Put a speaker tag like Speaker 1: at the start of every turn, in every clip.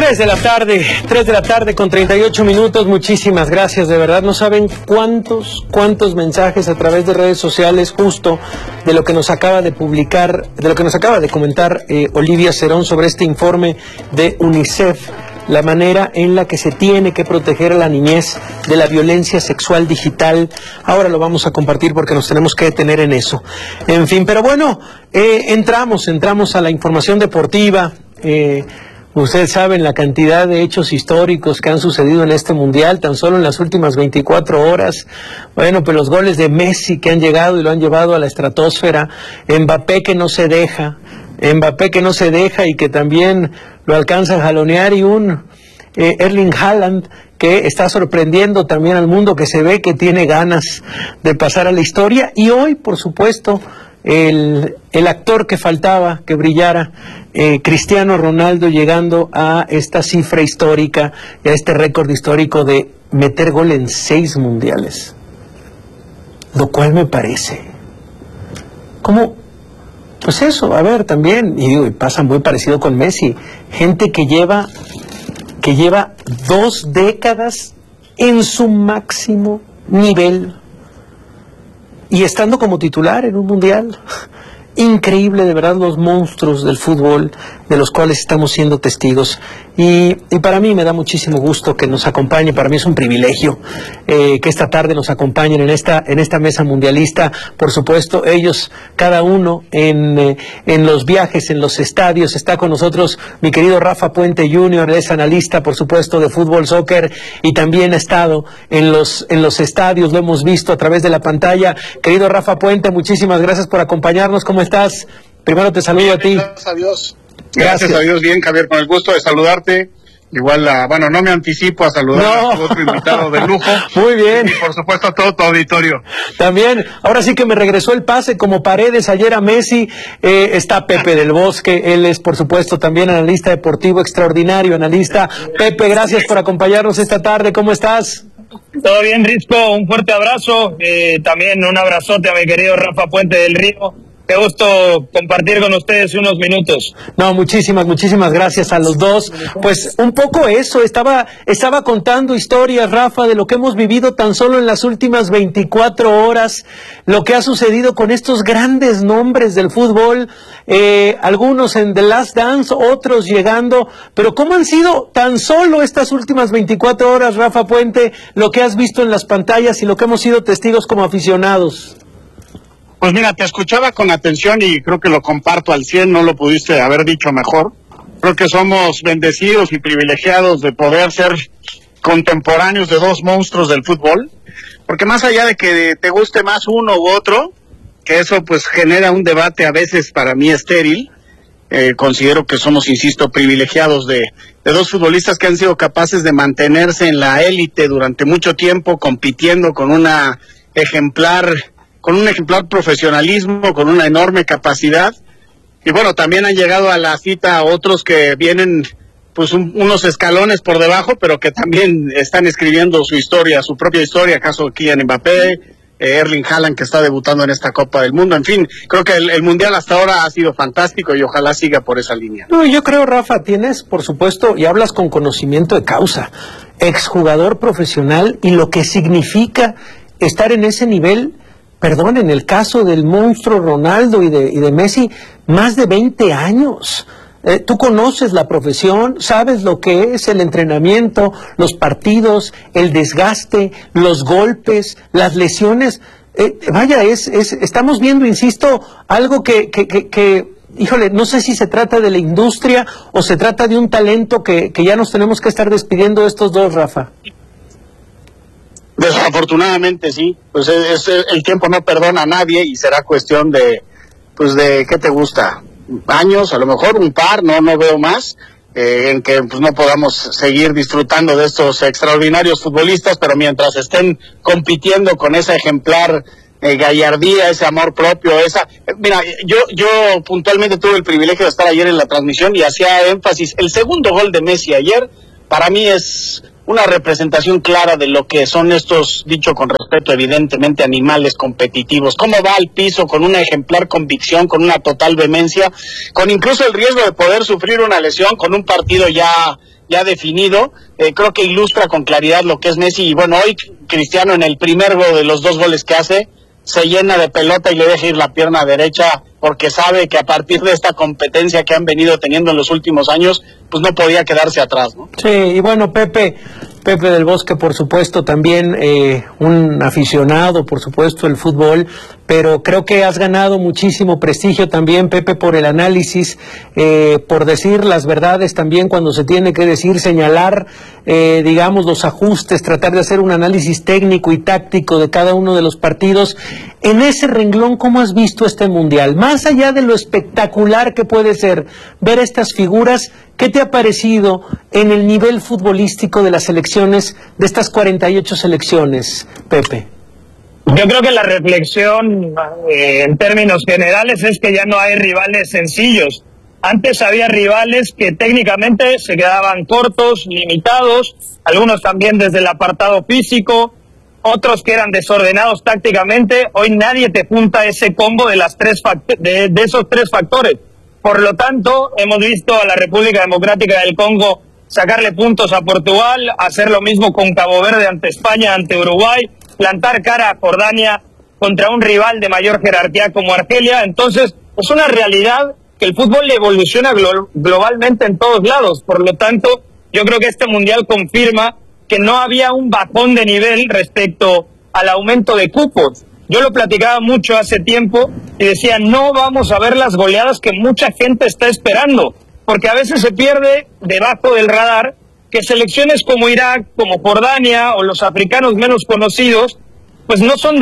Speaker 1: 3 de la tarde con 38 minutos. Muchísimas gracias, de verdad. No saben cuántos mensajes a través de redes sociales justo de lo que nos acaba de publicar, de lo que nos acaba de comentar Olivia Cerón sobre este informe de UNICEF, la manera en la que se tiene que proteger a la niñez de la violencia sexual digital. Ahora lo vamos a compartir porque nos tenemos que detener en eso. En fin, pero bueno, entramos a la información deportiva. Ustedes saben la cantidad de hechos históricos que han sucedido en este mundial, tan solo en las últimas 24 horas. Bueno, pues los goles de Messi que han llegado y lo han llevado a la estratosfera, Mbappé que no se deja y que también lo alcanza a jalonear, y un Erling Haaland que está sorprendiendo también al mundo, que se ve que tiene ganas de pasar a la historia. Y hoy, por supuesto, el actor que faltaba que brillara, Cristiano Ronaldo, llegando a esta cifra histórica y a este récord histórico de meter gol en 6 mundiales, lo cual me parece como, pues eso, a ver, también, y pasa muy parecido con Messi, gente que lleva 2 décadas en su máximo nivel y estando como titular en un mundial. Increíble, de verdad, los monstruos del fútbol de los cuales estamos siendo testigos. Y para mí me da muchísimo gusto que nos acompañe. Para mí es un privilegio que esta tarde nos acompañen en esta mesa mundialista. Por supuesto, ellos, cada uno en los viajes, en los estadios. Está con nosotros mi querido Rafa Puente Jr., es analista, por supuesto, de fútbol, soccer, y también ha estado en los estadios, lo hemos visto a través de la pantalla. Querido Rafa Puente, muchísimas gracias por acompañarnos. ¿Cómo estás? Primero te saludo a ti.
Speaker 2: Gracias a Dios. Gracias a Dios, bien, Javier, con el gusto de saludarte. Igual, bueno, no me anticipo a saludar a tu otro invitado de lujo.
Speaker 1: Muy bien.
Speaker 2: Y por supuesto a todo tu auditorio.
Speaker 1: También, ahora sí que me regresó el pase como Paredes ayer a Messi. Está Pepe del Bosque, él es por supuesto también analista deportivo, extraordinario analista. Pepe, gracias por acompañarnos esta tarde, ¿cómo estás?
Speaker 3: Todo bien, Risco, un fuerte abrazo. También un abrazote a mi querido Rafa Puente del Río. Qué gusto compartir con ustedes unos minutos.
Speaker 1: No, muchísimas gracias a los dos. Pues un poco eso, estaba contando historias, Rafa, de lo que hemos vivido tan solo en las últimas 24 horas, lo que ha sucedido con estos grandes nombres del fútbol, algunos en The Last Dance, otros llegando, pero ¿cómo han sido tan solo estas últimas 24 horas, Rafa Puente, lo que has visto en las pantallas y lo que hemos sido testigos como aficionados?
Speaker 2: Pues mira, te escuchaba con atención y creo que lo comparto al 100, no lo pudiste haber dicho mejor. Creo que somos bendecidos y privilegiados de poder ser contemporáneos de 2 monstruos del fútbol, porque más allá de que te guste más uno u otro, que eso pues genera un debate a veces para mí estéril, considero que somos, insisto, privilegiados de 2 futbolistas que han sido capaces de mantenerse en la élite durante mucho tiempo, compitiendo con un ejemplar profesionalismo, con una enorme capacidad. Y bueno, también han llegado a la cita otros que vienen pues unos escalones por debajo, pero que también están escribiendo su historia, su propia historia, caso Kylian Mbappé, Erling Haaland, que está debutando en esta Copa del Mundo. En fin, creo que el Mundial hasta ahora ha sido fantástico y ojalá siga por esa línea.
Speaker 1: No, yo creo, Rafa, tienes, por supuesto, y hablas con conocimiento de causa, exjugador profesional, y lo que significa estar en ese nivel. Perdón, en el caso del monstruo Ronaldo y de Messi, más de 20 años. Tú conoces la profesión, sabes lo que es el entrenamiento, los partidos, el desgaste, los golpes, las lesiones. Vaya, estamos viendo, insisto, algo que, híjole, no sé si se trata de la industria o se trata de un talento que ya nos tenemos que estar despidiendo de estos dos, Rafa.
Speaker 2: Desafortunadamente sí, pues el tiempo no perdona a nadie y será cuestión de ¿qué te gusta? Años, a lo mejor un par, no veo más, en que pues no podamos seguir disfrutando de estos extraordinarios futbolistas, pero mientras estén compitiendo con esa ejemplar gallardía, ese amor propio, mira, yo puntualmente tuve el privilegio de estar ayer en la transmisión y hacía énfasis, el segundo gol de Messi ayer, para mí es una representación clara de lo que son estos, dicho con respeto, evidentemente, animales competitivos. Cómo va al piso con una ejemplar convicción, con una total vehemencia, con incluso el riesgo de poder sufrir una lesión, con un partido ya ya definido. Creo que ilustra con claridad lo que es Messi, y bueno, hoy Cristiano en el primer gol de los 2 goles que hace, se llena de pelota y le deja ir la pierna derecha, porque sabe que a partir de esta competencia que han venido teniendo en los últimos años, pues no podía quedarse atrás, ¿no?
Speaker 1: Sí, y bueno, Pepe del Bosque, por supuesto, también un aficionado, por supuesto, del fútbol, pero creo que has ganado muchísimo prestigio también, Pepe, por el análisis, por decir las verdades también cuando se tiene que decir, señalar, digamos, los ajustes, tratar de hacer un análisis técnico y táctico de cada uno de los partidos. En ese renglón, ¿cómo has visto este Mundial? Más allá de lo espectacular que puede ser ver estas figuras, ¿qué te ha parecido en el nivel futbolístico de las selecciones, de estas 48 selecciones, Pepe?
Speaker 3: Yo creo que la reflexión en términos generales es que ya no hay rivales sencillos. Antes había rivales que técnicamente se quedaban cortos, limitados, algunos también desde el apartado físico, otros que eran desordenados tácticamente. Hoy nadie te junta ese combo de esos 3 factores. Por lo tanto, hemos visto a la República Democrática del Congo sacarle puntos a Portugal, hacer lo mismo con Cabo Verde ante España, ante Uruguay, plantar cara a Jordania contra un rival de mayor jerarquía como Argelia. Entonces, es una realidad que el fútbol evoluciona globalmente en todos lados. Por lo tanto, yo creo que este Mundial confirma que no había un bajón de nivel respecto al aumento de cupos. Yo lo platicaba mucho hace tiempo y decía, no vamos a ver las goleadas que mucha gente está esperando, porque a veces se pierde debajo del radar que selecciones como Irak, como Jordania o los africanos menos conocidos, pues no son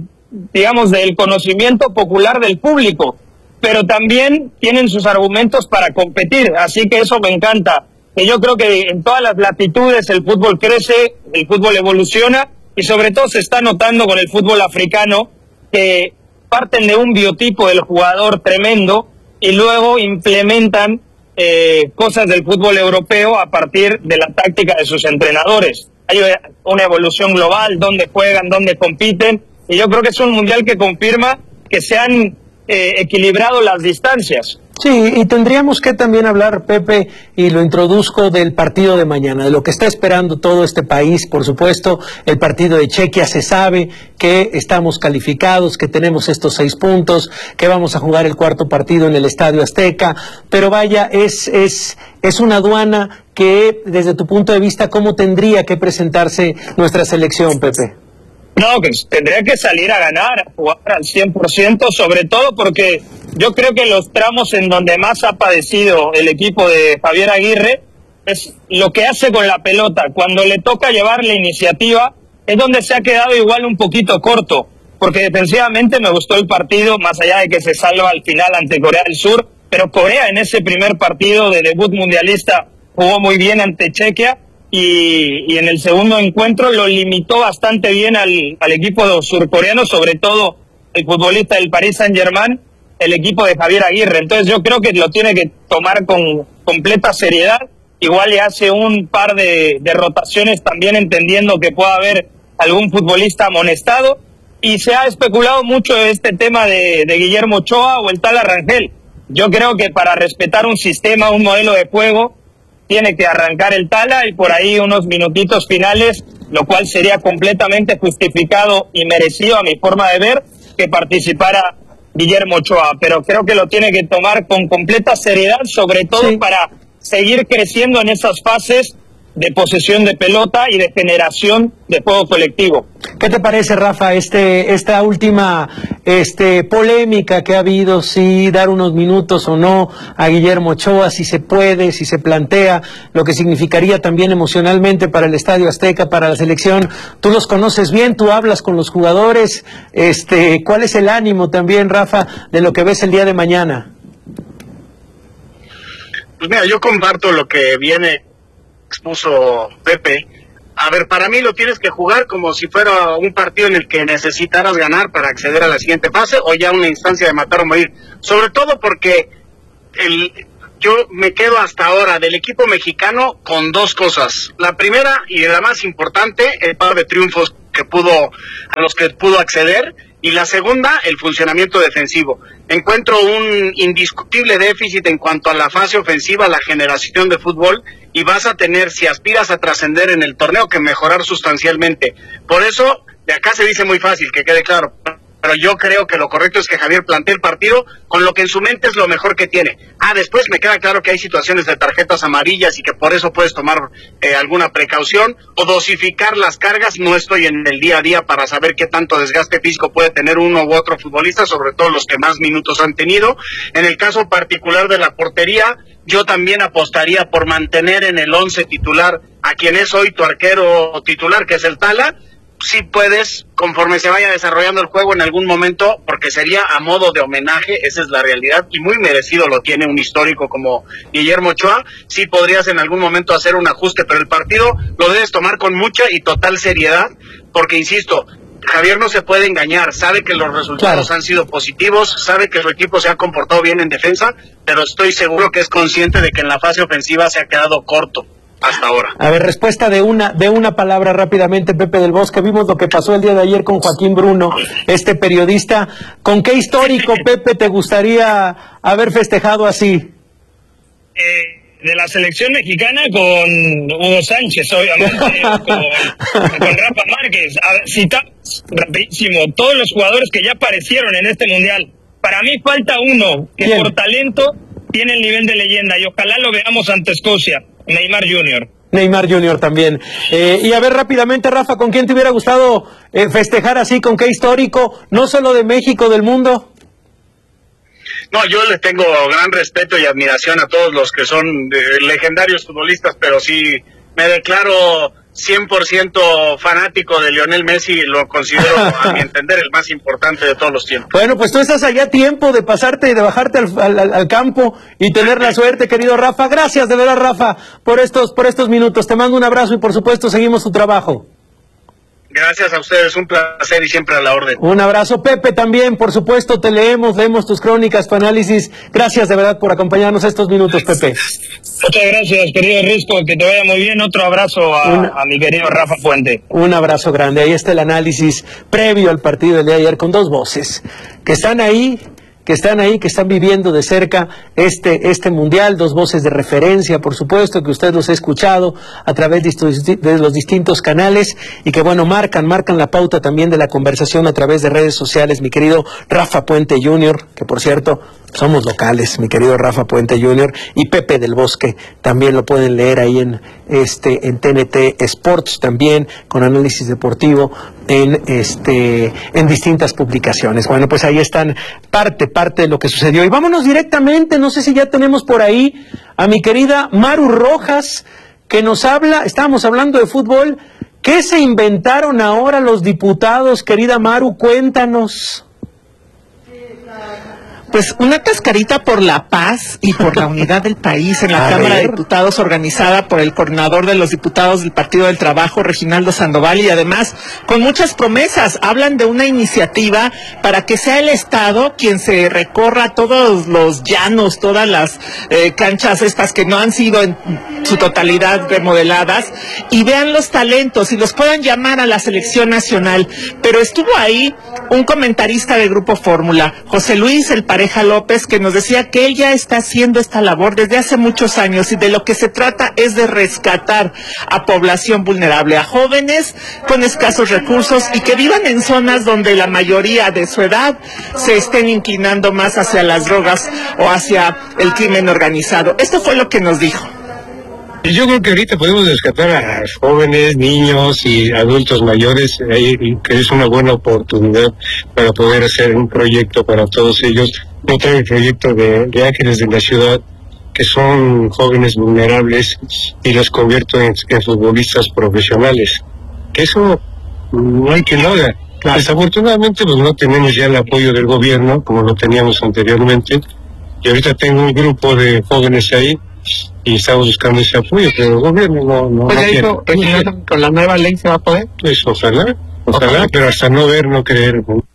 Speaker 3: del conocimiento popular del público, pero también tienen sus argumentos para competir, así que eso me encanta. Y yo creo que en todas las latitudes el fútbol crece, el fútbol evoluciona, y sobre todo se está notando con el fútbol africano que parten de un biotipo del jugador tremendo y luego implementan cosas del fútbol europeo a partir de la táctica de sus entrenadores. Hay una evolución global, dónde juegan, dónde compiten, y yo creo que es un mundial que confirma que se han equilibrado las distancias.
Speaker 1: Sí, y tendríamos que también hablar, Pepe, y lo introduzco, del partido de mañana, de lo que está esperando todo este país, por supuesto. El partido de Chequia, se sabe que estamos calificados, que tenemos estos 6 puntos, que vamos a jugar el 4º partido en el Estadio Azteca, pero vaya, es una aduana que, desde tu punto de vista, ¿cómo tendría que presentarse nuestra selección, Pepe?
Speaker 3: No, que tendría que salir a ganar, a jugar al 100%, sobre todo porque yo creo que los tramos en donde más ha padecido el equipo de Javier Aguirre es lo que hace con la pelota. Cuando le toca llevar la iniciativa es donde se ha quedado igual un poquito corto, porque defensivamente me gustó el partido, más allá de que se salva al final ante Corea del Sur, pero Corea en ese primer partido de debut mundialista jugó muy bien ante Chequia, y en el segundo encuentro lo limitó bastante bien al equipo surcoreano, sobre todo el futbolista del Paris Saint-Germain, el equipo de Javier Aguirre. Entonces yo creo que lo tiene que tomar con completa seriedad. Igual le hace un par de rotaciones también, entendiendo que pueda haber algún futbolista amonestado, y se ha especulado mucho de este tema de Guillermo Ochoa o el tal Arrangel. Yo creo que para respetar un sistema, un modelo de juego, tiene que arrancar el Tala y por ahí unos minutitos finales, lo cual sería completamente justificado y merecido a mi forma de ver que participara Guillermo Ochoa, pero creo que lo tiene que tomar con completa seriedad, sobre todo para seguir creciendo en esas fases de posesión de pelota y de generación de juego colectivo.
Speaker 1: ¿Qué te parece, Rafa, esta última polémica que ha habido, si dar unos minutos o no a Guillermo Ochoa, si se puede, si se plantea, lo que significaría también emocionalmente para el Estadio Azteca, para la selección? Tú los conoces bien, tú hablas con los jugadores, ¿cuál es el ánimo también, Rafa, de lo que ves el día de mañana?
Speaker 2: Pues mira, yo comparto lo que expuso Pepe. A ver, para mí lo tienes que jugar como si fuera un partido en el que necesitaras ganar para acceder a la siguiente fase, o ya una instancia de matar o morir. Sobre todo porque yo me quedo hasta ahora del equipo mexicano con 2 cosas. La primera y la más importante, el par de triunfos a los que pudo acceder, Y la segunda, el funcionamiento defensivo. Encuentro un indiscutible déficit en cuanto a la fase ofensiva, la generación de fútbol, y vas a tener, si aspiras a trascender en el torneo, que mejorar sustancialmente. Por eso, de acá se dice muy fácil, que quede claro, pero yo creo que lo correcto es que Javier plantee el partido con lo que en su mente es lo mejor que tiene. Después me queda claro que hay situaciones de tarjetas amarillas y que por eso puedes tomar alguna precaución o dosificar las cargas. No estoy en el día a día para saber qué tanto desgaste físico puede tener uno u otro futbolista, sobre todo los que más minutos han tenido. En el caso particular de la portería, yo también apostaría por mantener en el 11 titular a quien es hoy tu arquero titular, que es el Tala. Si puedes, conforme se vaya desarrollando el juego en algún momento, porque sería a modo de homenaje, esa es la realidad, y muy merecido lo tiene un histórico como Guillermo Ochoa, sí podrías en algún momento hacer un ajuste, pero el partido lo debes tomar con mucha y total seriedad, porque insisto, Javier no se puede engañar, sabe que los resultados han sido positivos, sabe que su equipo se ha comportado bien en defensa, pero estoy seguro que es consciente de que en la fase ofensiva se ha quedado corto hasta ahora.
Speaker 1: A ver, respuesta de una palabra rápidamente, Pepe del Bosque. Vimos lo que pasó el día de ayer con Joaquín Bruno, este periodista. ¿Con qué histórico, Pepe, te gustaría haber festejado así?
Speaker 3: De la selección mexicana con Hugo Sánchez, obviamente, con Rafa Márquez. Cita rapidísimo todos los jugadores que ya aparecieron en este mundial. Para mí falta uno que ¿quién? Por talento tiene el nivel de leyenda y ojalá lo veamos ante Escocia. Neymar Jr.
Speaker 1: Neymar Jr. también. Y a ver rápidamente, Rafa, ¿con quién te hubiera gustado festejar así? ¿Con qué histórico? No solo de México, del mundo.
Speaker 2: No, yo les tengo gran respeto y admiración a todos los que son legendarios futbolistas, pero sí me declaro 100% fanático de Lionel Messi, lo considero, a mi entender, el más importante de todos los tiempos.
Speaker 1: Bueno, pues tú estás allá a tiempo de pasarte y de bajarte al campo y tener la suerte, querido Rafa. Gracias de verdad, Rafa, por estos minutos. Te mando un abrazo y por supuesto seguimos tu trabajo.
Speaker 2: Gracias a ustedes, un placer y siempre a la orden.
Speaker 1: Un abrazo, Pepe, también, por supuesto, te leemos tus crónicas, tu análisis. Gracias de verdad por acompañarnos estos minutos, Pepe.
Speaker 3: Muchas gracias, querido Risco, que te vaya muy bien. Otro abrazo a mi querido Rafa Puente.
Speaker 1: Un abrazo grande. Ahí está el análisis previo al partido del día de ayer con dos voces que están ahí, que están viviendo de cerca este mundial, dos voces de referencia, por supuesto, que usted los ha escuchado a través de los distintos canales y que, bueno, marcan la pauta también de la conversación a través de redes sociales. Mi querido Rafa Puente Jr., que por cierto, somos locales, mi querido Rafa Puente Jr., y Pepe del Bosque, también lo pueden leer ahí en TNT Sports, también con análisis deportivo en distintas publicaciones. Bueno, pues ahí están parte de lo que sucedió. Y vámonos directamente, no sé si ya tenemos por ahí a mi querida Maru Rojas, que nos habla, estábamos hablando de fútbol. ¿Qué se inventaron ahora los diputados, querida Maru? Cuéntanos.
Speaker 4: Pues una cascarita por la paz y por la unidad del país en la Cámara de Diputados, organizada por el coordinador de los diputados del Partido del Trabajo, Reginaldo Sandoval, y además con muchas promesas. Hablan de una iniciativa para que sea el Estado quien se recorra todos los llanos, todas las canchas estas que no han sido en su totalidad remodeladas, y vean los talentos y los puedan llamar a la selección nacional. Pero estuvo ahí un comentarista de Grupo Fórmula, José Luis El Pareja López, que nos decía que él ya está haciendo esta labor desde hace muchos años y de lo que se trata es de rescatar a población vulnerable, a jóvenes con escasos recursos y que vivan en zonas donde la mayoría de su edad se estén inclinando más hacia las drogas o hacia el crimen organizado. Esto fue lo que nos dijo.
Speaker 5: Yo creo que ahorita podemos rescatar a jóvenes, niños y adultos mayores, que es una buena oportunidad para poder hacer un proyecto para todos ellos. Yo traigo el proyecto de Ángeles de la Ciudad, que son jóvenes vulnerables, y los convierto en futbolistas profesionales. Que eso no hay que lo haga. Desafortunadamente pues no tenemos ya el apoyo del gobierno como lo teníamos anteriormente, y ahorita tengo un grupo de jóvenes ahí y estamos buscando ese apoyo, pero el gobierno no quiere.
Speaker 4: ¿Con la nueva ley se va a poder?
Speaker 5: Pues ojalá, pero hasta no ver, no creer.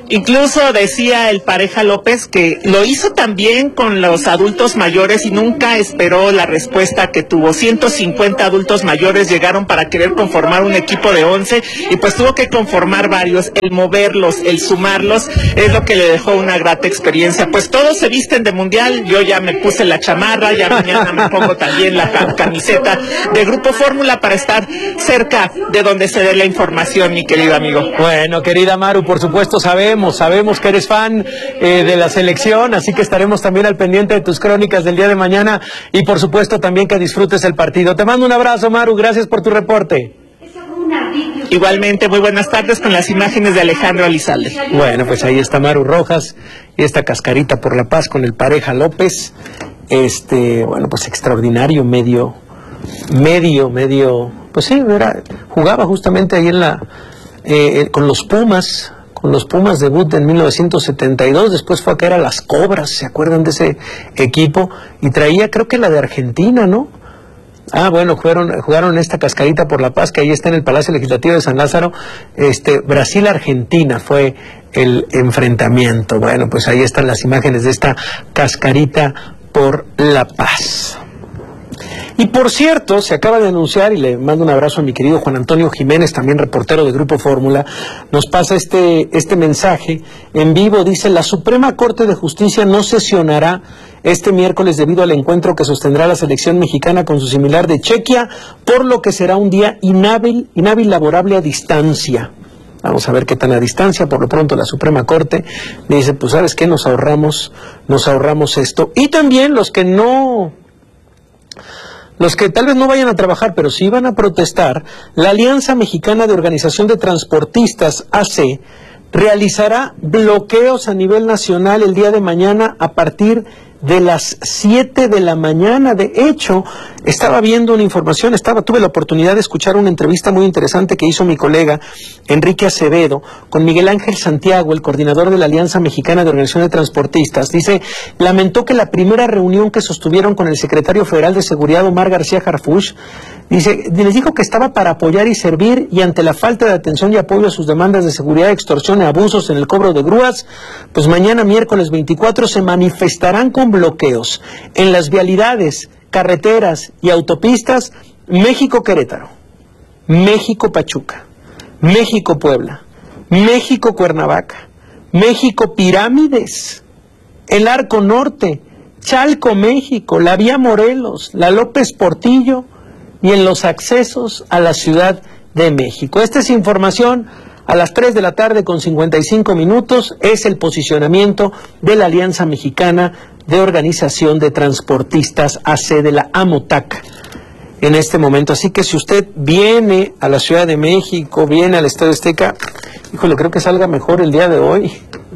Speaker 4: Incluso decía el Pareja López que lo hizo también con los adultos mayores y nunca esperó la respuesta que tuvo. 150 adultos mayores llegaron para querer conformar un equipo de 11 y pues tuvo que conformar varios. El moverlos, el sumarlos es lo que le dejó una grata experiencia. Pues todos se visten de mundial, yo ya me puse la chamarra, ya mañana me pongo también la camiseta de Grupo Fórmula para estar cerca de donde se dé la información, mi querido amigo.
Speaker 1: Bueno, querida Maru, por supuesto sabemos que eres fan de la selección, así que estaremos también al pendiente de tus crónicas del día de mañana y por supuesto también que disfrutes el partido. Te mando un abrazo, Maru, gracias por tu reporte.
Speaker 4: Igualmente, muy buenas tardes con las imágenes de Alejandro Elizalde.
Speaker 1: Bueno, pues ahí está Maru Rojas y esta cascarita por la paz con el Pareja López. Bueno, pues extraordinario, medio, pues sí, jugaba justamente ahí con los Pumas debut en 1972, después fue a caer a las Cobras, ¿se acuerdan de ese equipo? Y traía, creo que la de Argentina, ¿no? Bueno, jugaron esta cascarita por la paz, que ahí está en el Palacio Legislativo de San Lázaro. Brasil-Argentina fue el enfrentamiento. Bueno, pues ahí están las imágenes de esta cascarita por la paz. Y por cierto, se acaba de anunciar, y le mando un abrazo a mi querido Juan Antonio Jiménez, también reportero de Grupo Fórmula, nos pasa este mensaje en vivo. Dice: la Suprema Corte de Justicia no sesionará este miércoles debido al encuentro que sostendrá la selección mexicana con su similar de Chequia, por lo que será un día inhábil laborable a distancia. Vamos a ver qué tan a distancia. Por lo pronto la Suprema Corte dice, pues ¿sabes qué? Nos ahorramos esto. Y también los que tal vez no vayan a trabajar, pero sí van a protestar, la Alianza Mexicana de Organización de Transportistas, AC, realizará bloqueos a nivel nacional el día de mañana a partir de las 7 de la mañana. De hecho, estaba viendo una información, tuve la oportunidad de escuchar una entrevista muy interesante que hizo mi colega Enrique Acevedo con Miguel Ángel Santiago, el coordinador de la Alianza Mexicana de Organización de Transportistas. Dice, lamentó que la primera reunión que sostuvieron con el secretario federal de Seguridad, Omar García Harfuch, dice, les dijo que estaba para apoyar y servir, y ante la falta de atención y apoyo a sus demandas de seguridad, extorsión y abusos en el cobro de grúas, pues mañana miércoles 24 se manifestarán con bloqueos en las vialidades, carreteras y autopistas México-Querétaro, México-Pachuca, México-Puebla, México-Cuernavaca, México-Pirámides, el Arco Norte, Chalco, México, la Vía Morelos, la López Portillo y en los accesos a la Ciudad de México. Esta es información a las 3 de la tarde con 55 minutos. Es el posicionamiento de la Alianza Mexicana de Organización de Transportistas, AC, de la AMOTAC, en este momento. Así que si usted viene a la Ciudad de México, viene al Estadio Azteca, híjole, creo que salga mejor el día de hoy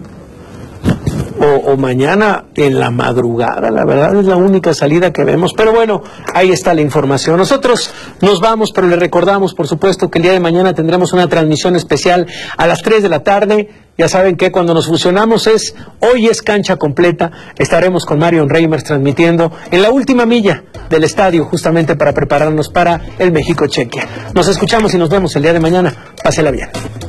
Speaker 1: o mañana en la madrugada. La verdad es la única salida que vemos, pero bueno, ahí está la información. Nosotros nos vamos, pero le recordamos, por supuesto, que el día de mañana tendremos una transmisión especial a las 3 de la tarde. Ya saben que cuando nos fusionamos hoy es cancha completa. Estaremos con Marion Reimers transmitiendo en la última milla del estadio, justamente para prepararnos para el México-Chequia. Nos escuchamos y nos vemos el día de mañana. Pásela bien.